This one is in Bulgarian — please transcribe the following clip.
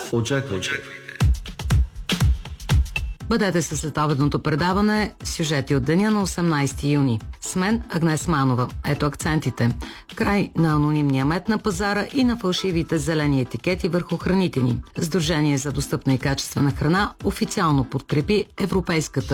Очаквайте. Бъдете със следобедното предаване сюжети от деня на 18 юни. С мен Агнес Манова. Ето акцентите. Край на анонимния мед на пазара и на фалшивите зелени етикети върху храните ни. Сдружение за достъпна и качествена храна официално подкрепи Европейската